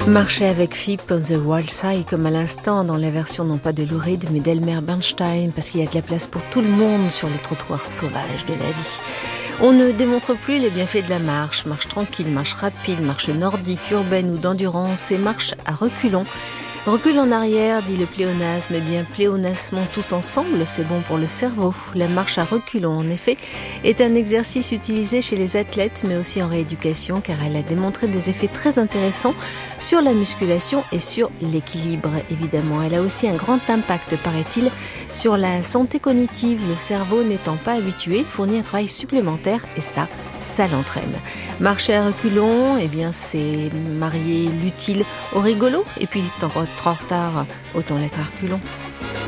Marcher avec Phip on the Wild Side, comme à l'instant dans la version non pas de Lou Reed mais d'Elmer Bernstein, parce qu'il y a de la place pour tout le monde sur les trottoirs sauvages de la vie. On ne démontre plus les bienfaits de la marche tranquille, marche rapide, marche nordique, urbaine ou d'endurance et marche à reculons. Recule en arrière, dit le pléonasme, eh bien pléonasmons tous ensemble, c'est bon pour le cerveau. La marche à reculons, en effet, est un exercice utilisé chez les athlètes, mais aussi en rééducation, car elle a démontré des effets très intéressants sur la musculation et sur l'équilibre, évidemment. Elle a aussi un grand impact, paraît-il, sur la santé cognitive. Le cerveau n'étant pas habitué, il fournit un travail supplémentaire, et ça l'entraîne. Marcher à reculons, eh bien c'est marier l'utile au rigolo, et puis tant qu'être en retard, autant l'être à reculons.